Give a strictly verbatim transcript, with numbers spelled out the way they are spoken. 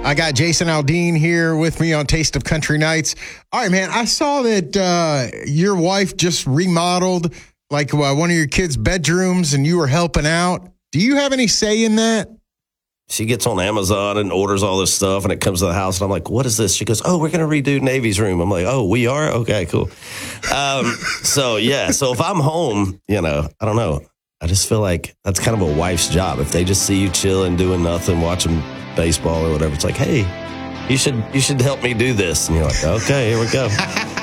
I got Jason Aldean here with me on Taste of Country Nights. All right, man, I saw that uh, your wife just remodeled like uh, one of your kids' bedrooms and you were helping out. Do you have any say in that? She gets on Amazon and orders all this stuff, and it comes to the house, and I'm like, what is this? She goes, oh, we're going to redo Navy's room. I'm like, oh, we are? Okay, cool. Um, so, yeah, so if I'm home, you know, I don't know. I just feel like that's kind of a wife's job. If they just see you chilling, doing nothing, watching baseball or whatever, it's like, hey, you should you should help me do this. And you're like, okay, here we go.